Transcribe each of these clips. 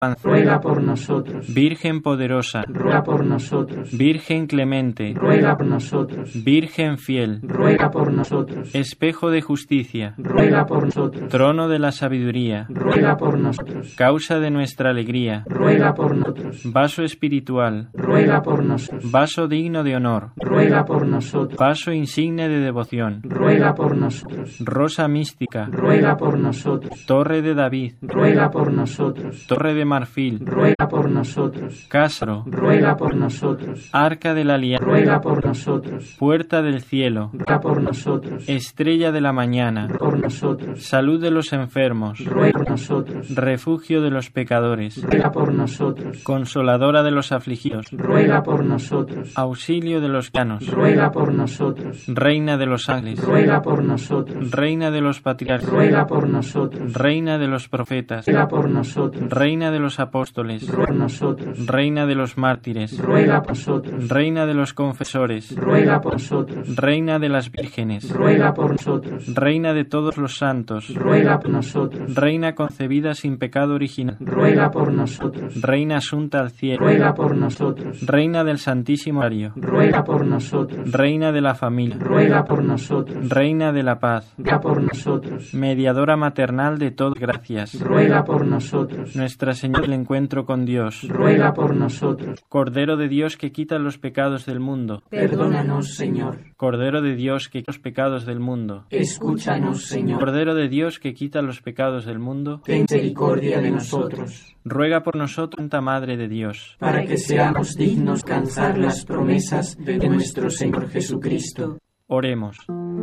ruega por nosotros. Virgen poderosa, ruega por nosotros. Virgen clemente, ruega por nosotros. Virgen fiel, ruega por nosotros. espejo de justicia, ruega por nosotros. trono de la sabiduría, ruega por nosotros. causa de nuestra alegría, ruega por nosotros. vaso espiritual, ruega por nosotros. vaso digno de honor, ruega por nosotros. vaso insigne de devoción, ruega por nosotros. rosa mística, ruega por nosotros. torre de David, ruega por nosotros. torre de marfil, ruega por nosotros. castro, ruega por nosotros. arca de la alianza, ruega por nosotros. puerta del cielo, ruega por nosotros. estrella de la mañana, por nosotros. salud de los enfermos, ruega por nosotros. refugio de los pecadores, ruega por nosotros. consoladora de los afligidos, ruega por nosotros. auxilio de los llanos, ruega por nosotros. reina de los ángeles, ruega por nosotros. reina de los patriarcas, ruega por nosotros. reina de los profetas, ruega por nosotros. reina de los apóstoles, ruega por nosotros. reina de los mártires, ruega por nosotros. reina de los confesores, ruega por nosotros. reina de las vírgenes, ruega por nosotros. reina de todos los santos, ruega por nosotros. reina concebida sin pecado original, ruega por nosotros. reina asunta al cielo, ruega por nosotros. reina del Santísimo Sagrario, ruega por nosotros. reina de la familia, ruega por nosotros. reina de la paz, ruega por nosotros. mediadora maternal de todas gracias, ruega por nosotros. Nuestra Señora del encuentro con Dios, ruega por nosotros. Cordero de Dios que quita los pecados del mundo, perdónanos, Señor. Cordero de Dios que quita los pecados del mundo, escúchanos, Señor. Cordero de Dios que quita los pecados del mundo, ten misericordia de nosotros. Ruega por nosotros, Santa Madre de Dios, para que seamos dignos de alcanzar las promesas de nuestro Señor Jesucristo. Oremos.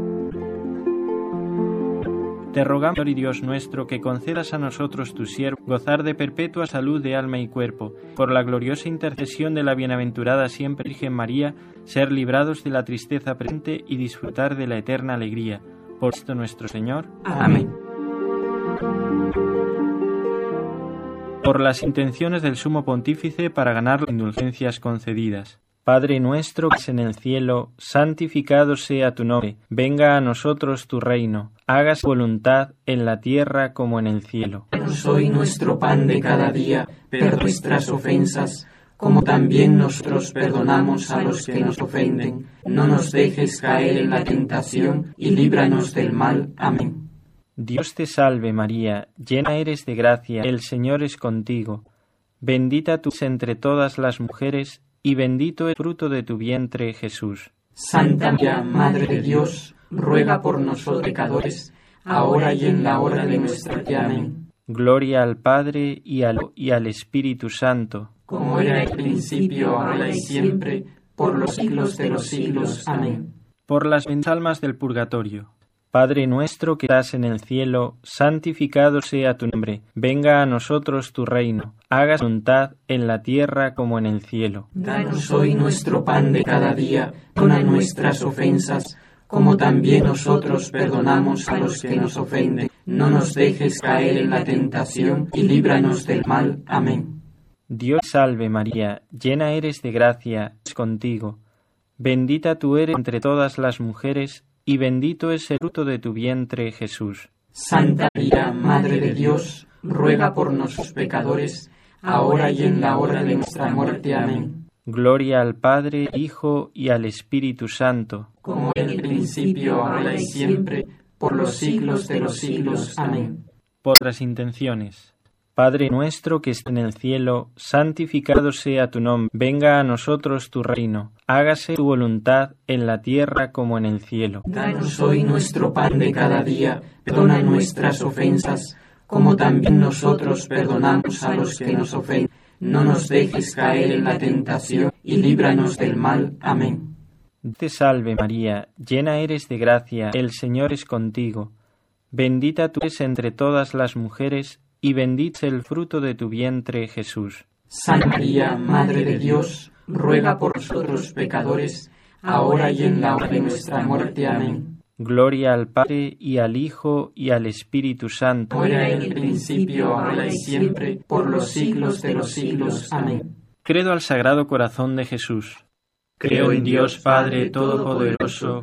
Te rogamos, Señor y Dios nuestro, que concedas a nosotros, tu siervo, gozar de perpetua salud de alma y cuerpo, por la gloriosa intercesión de la bienaventurada siempre Virgen María, ser librados de la tristeza presente y disfrutar de la eterna alegría. Por esto nuestro Señor. Amén. Por las intenciones del Sumo Pontífice para ganar las indulgencias concedidas. Padre nuestro que estás en el cielo, santificado sea tu nombre. Venga a nosotros tu reino. Hágase tu voluntad en la tierra como en el cielo. Danos hoy nuestro pan de cada día. Perdona nuestras ofensas, como también nosotros perdonamos a los que nos ofenden. No nos dejes caer en la tentación y líbranos del mal. Amén. Dios te salve María, llena eres de gracia, el Señor es contigo. Bendita tú eres entre todas las mujeres, y bendito es el fruto de tu vientre, Jesús. Santa María, Madre de Dios, ruega por nosotros pecadores, ahora y en la hora de nuestra muerte. Amén. Gloria al Padre, y al Espíritu Santo. Como era en el principio, ahora y siempre, por los siglos de los siglos. Amén. Por las almas del purgatorio. Padre nuestro que estás en el cielo, santificado sea tu nombre. Venga a nosotros tu reino. Hágase tu voluntad en la tierra como en el cielo. Danos hoy nuestro pan de cada día. Perdona nuestras ofensas, como también nosotros perdonamos a los que nos ofenden. No nos dejes caer en la tentación y líbranos del mal. Amén. Dios salve María, llena eres de gracia, es contigo. Bendita tú eres entre todas las mujeres, y bendito es el fruto de tu vientre, Jesús. Santa María, Madre de Dios, ruega por nosotros pecadores, ahora y en la hora de nuestra muerte. Amén. Gloria al Padre, Hijo y al Espíritu Santo. Como en el principio, ahora y siempre, por los siglos de los siglos. Amén. Por otras intenciones. Padre nuestro que estás en el cielo, santificado sea tu nombre. Venga a nosotros tu reino. Hágase tu voluntad en la tierra como en el cielo. Danos hoy nuestro pan de cada día. Perdona nuestras ofensas, como también nosotros perdonamos a los que nos ofenden. No nos dejes caer en la tentación y líbranos del mal. Amén. Te salve María, llena eres de gracia, el Señor es contigo. Bendita tú eres entre todas las mujeres, y bendito es el fruto de tu vientre, Jesús. Santa María, Madre de Dios, ruega por nosotros pecadores, ahora y en la hora de nuestra muerte. Amén. Gloria al Padre, y al Hijo, y al Espíritu Santo. Como era en el principio, ahora y siempre, por los siglos de los siglos. Amén. Credo al Sagrado Corazón de Jesús. Creo en Dios Padre Todopoderoso,